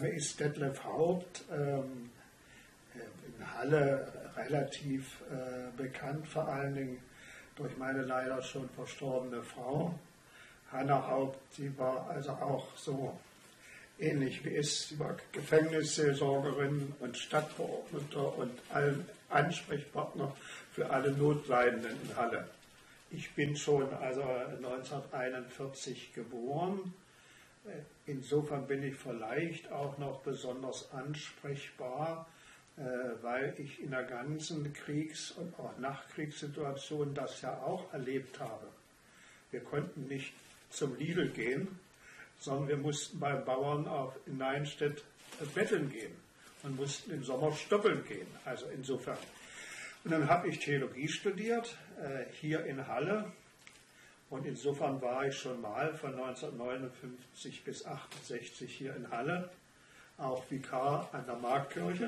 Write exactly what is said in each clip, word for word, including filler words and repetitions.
Name ist Detlef Haupt, ähm, in Halle relativ äh, bekannt, vor allen Dingen durch meine leider schon verstorbene Frau. Hanna Haupt, die war also auch so ähnlich wie ich, sie war Gefängnisseelsorgerin und Stadtverordnete und allen Ansprechpartner für alle Notleidenden in Halle. Ich bin schon also neunzehnhunderteinundvierzig geboren. Insofern bin ich vielleicht auch noch besonders ansprechbar, weil ich in der ganzen Kriegs- und auch Nachkriegssituation das ja auch erlebt habe. Wir konnten nicht zum Lidl gehen, sondern wir mussten beim Bauern auf in Neinstedt betteln gehen und mussten im Sommer stoppeln gehen. Also insofern. Und dann habe ich Theologie studiert, äh, hier in Halle. Und insofern war ich schon mal von neunzehnhundertneunundfünfzig bis achtundsechzig hier in Halle, auch Vikar an der Marktkirche.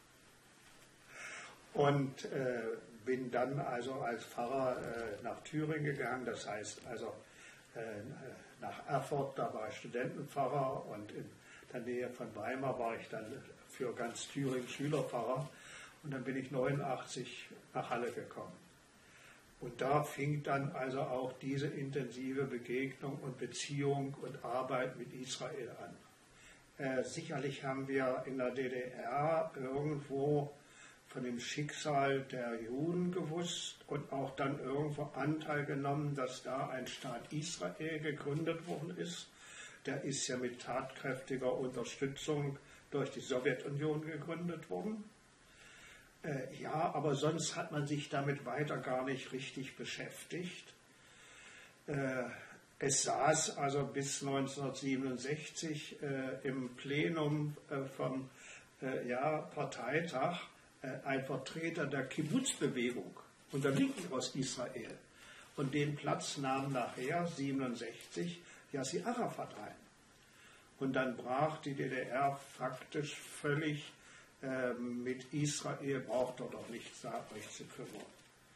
Und äh, bin dann also als Pfarrer äh, nach Thüringen gegangen, das heißt also äh, nach Erfurt, da war ich Studentenpfarrer, und in der Nähe von Weimar war ich dann für ganz Thüringen Schülerpfarrer, und dann bin ich neunundachtzig nach Halle gekommen. Und da fing dann also auch diese intensive Begegnung und Beziehung und Arbeit mit Israel an. Äh, sicherlich haben wir in der D D R irgendwo von dem Schicksal der Juden gewusst und auch dann irgendwo Anteil genommen, dass da ein Staat Israel gegründet worden ist. Der ist ja mit tatkräftiger Unterstützung durch die Sowjetunion gegründet worden. Äh, ja, aber sonst hat man sich damit weiter gar nicht richtig beschäftigt. Äh, es saß also bis neunzehnhundertsiebenundsechzig äh, im Plenum äh, vom äh, ja, Parteitag ein Vertreter der Kibbutz-Bewegung und der Linken aus Israel. Und den Platz nahm nachher, siebenundsechzig, Yasser Arafat ein. Und dann brach die D D R faktisch völlig äh, mit Israel, braucht ihr doch nichts da euch zu kümmern.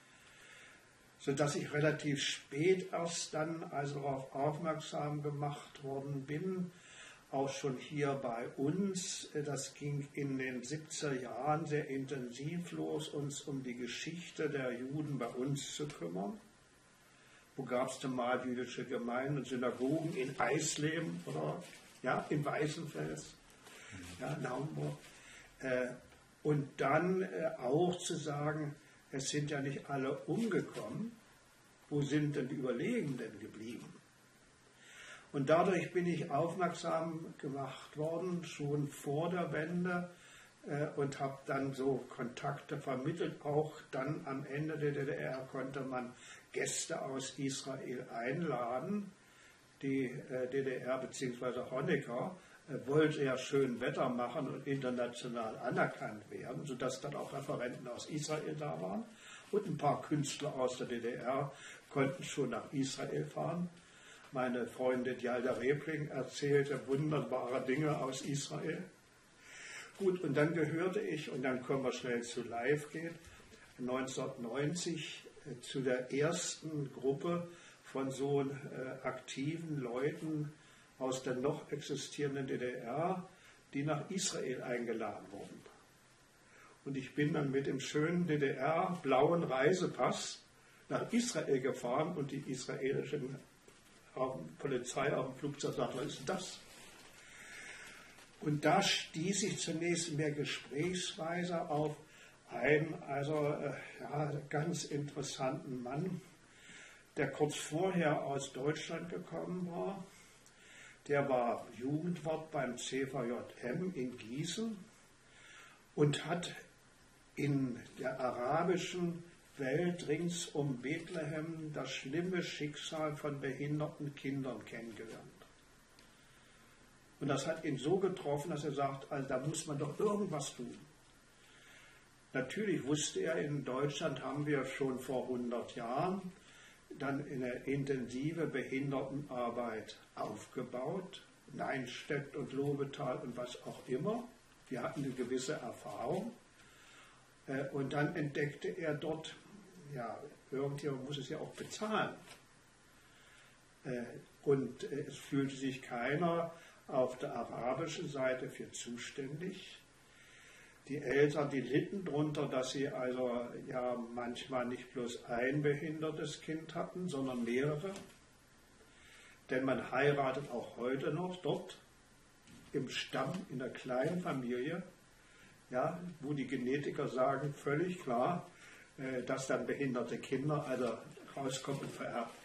Sodass ich relativ spät erst dann also darauf aufmerksam gemacht worden bin, auch schon hier bei uns. Das ging in den siebziger Jahren sehr intensiv los, uns um die Geschichte der Juden bei uns zu kümmern. Wo gab es denn mal jüdische Gemeinden und Synagogen? In Eisleben oder ja, in Weißenfels, ja, in Hamburg. Äh, und dann äh, auch zu sagen, es sind ja nicht alle umgekommen. Wo sind denn die Überlebenden geblieben? Und dadurch bin ich aufmerksam gemacht worden, schon vor der Wende, äh, und habe dann so Kontakte vermittelt. Auch dann am Ende der D D R konnte man Gäste aus Israel einladen. Die äh, D D R bzw. Honecker äh, wollte ja schön Wetter machen und international anerkannt werden, sodass dann auch Referenten aus Israel da waren. Und ein paar Künstler aus der D D R konnten schon nach Israel fahren. Meine Freundin Djalda Repling erzählte wunderbare Dinge aus Israel. Gut, und dann gehörte ich, und dann kommen wir schnell zu LiveGate, neunzehnhundertneunzig äh, zu der ersten Gruppe von so äh, aktiven Leuten aus der noch existierenden D D R, die nach Israel eingeladen wurden. Und ich bin dann mit dem schönen D D R-blauen Reisepass nach Israel gefahren, und die israelischen Auf Polizei auf dem Flugzeug sagt, was ist denn das? Und da stieß ich zunächst mehr gesprächsweise auf einen also, äh, ja, ganz interessanten Mann, der kurz vorher aus Deutschland gekommen war. Der war Jugendwart beim C V J M in Gießen und hat in der arabischen Welt rings um Bethlehem das schlimme Schicksal von behinderten Kindern kennengelernt. Und das hat ihn so getroffen, dass er sagt, also da muss man doch irgendwas tun. Natürlich wusste er, in Deutschland haben wir schon vor hundert Jahren dann eine intensive Behindertenarbeit aufgebaut, Neinstedt und Lobetal und was auch immer. Wir hatten eine gewisse Erfahrung. Und dann entdeckte er dort, ja, irgendjemand muss es ja auch bezahlen. Und es fühlte sich keiner auf der arabischen Seite für zuständig. Die Eltern, die litten darunter, dass sie also ja manchmal nicht bloß ein behindertes Kind hatten, sondern mehrere. Denn man heiratet auch heute noch dort im Stamm, in der kleinen Familie, ja, wo die Genetiker sagen, völlig klar, dass dann behinderte Kinder also rauskommen und vererbt